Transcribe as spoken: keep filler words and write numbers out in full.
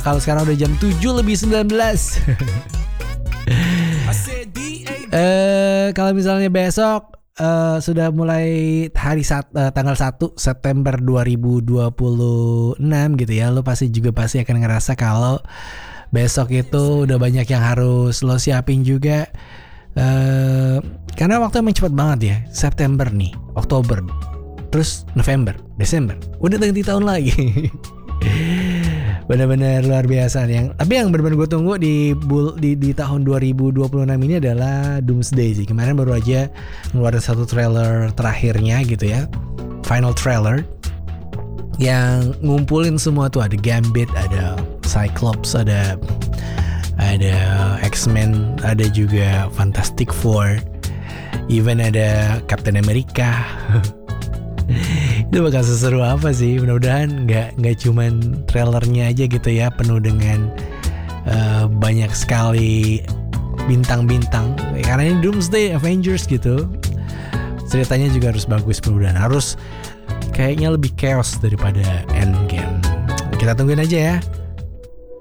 kalau sekarang udah jam tujuh lebih sembilan belas. Eh kalau misalnya besok uh, sudah mulai hari sat, uh, tanggal satu September dua ribu dua puluh enam gitu ya, lo pasti juga pasti akan ngerasa kalau besok itu udah banyak yang harus lo siapin juga. Uh, karena waktu emang cepat banget ya. September nih, Oktober, terus November, Desember, udah ganti tahun lagi. Benar-benar luar biasa yang tapi yang benar-benar gue tunggu di, di di tahun dua ribu dua puluh enam ini adalah Doomsday sih. Kemarin baru aja ngeluarin satu trailer terakhirnya gitu ya, final trailer yang ngumpulin semua tuh, ada Gambit, ada Cyclops, ada ada X-Men, ada juga Fantastic Four, even ada Captain America. Itu bakal seseru apa sih? Mudah-mudahan nggak nggak cuman trailernya aja gitu ya, penuh dengan uh, banyak sekali bintang-bintang. Karena ini Doomsday Avengers gitu, ceritanya juga harus bagus, mudah-mudahan harus kayaknya lebih chaos daripada Endgame. Kita tungguin aja ya.